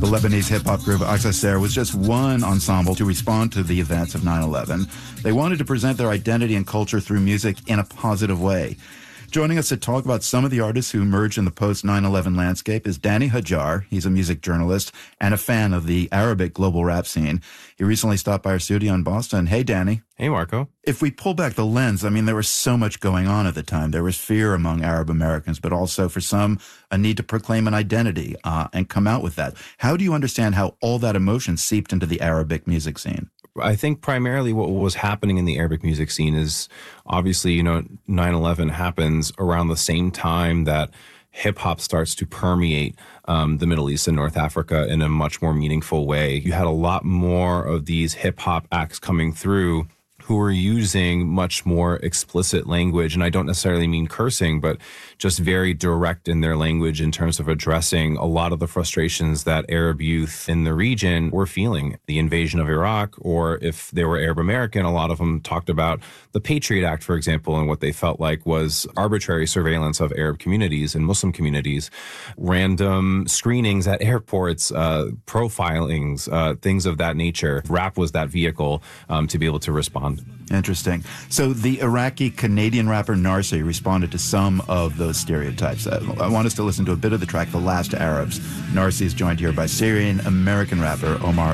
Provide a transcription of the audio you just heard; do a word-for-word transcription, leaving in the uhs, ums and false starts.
The Lebanese hip-hop group Aqsaser was just one ensemble to respond to the events of nine eleven. They wanted to present their identity and culture through music in a positive way. Joining us to talk about some of the artists who emerged in the post nine eleven landscape is Danny Hajar. He's a music journalist and a fan of the Arabic global rap scene. He recently stopped by our studio in Boston. Hey, Danny. Hey, Marco. If we pull back the lens, I mean, there was so much going on at the time. There was fear among Arab Americans, but also for some, a need to proclaim an identity uh, and come out with that. How do you understand how all that emotion seeped into the Arabic music scene? I think primarily what was happening in the Arabic music scene is obviously, you know, nine eleven happens around the same time that hip hop starts to permeate um, the Middle East and North Africa in a much more meaningful way. You had a lot more of these hip hop acts coming through who were using much more explicit language. And I don't necessarily mean cursing, but just very direct in their language in terms of addressing a lot of the frustrations that Arab youth in the region were feeling. The invasion of Iraq, or if they were Arab American, a lot of them talked about the Patriot Act, for example, and what they felt like was arbitrary surveillance of Arab communities and Muslim communities, random screenings at airports, uh, profilings, uh, things of that nature. Rap was that vehicle um, to be able to respond. Interesting. So the Iraqi-Canadian rapper Narsi responded to some of those stereotypes. I want us to listen to a bit of the track, The Last Arabs. Narsi is joined here by Syrian-American rapper Omar